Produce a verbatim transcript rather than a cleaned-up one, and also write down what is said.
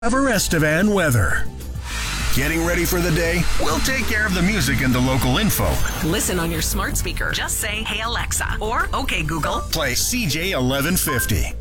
Estevan weather. Getting ready for the day? We'll take care of the music and the local info. Listen on your smart speaker. Just say, "Hey Alexa," or "Okay Google." Play C J eleven fifty.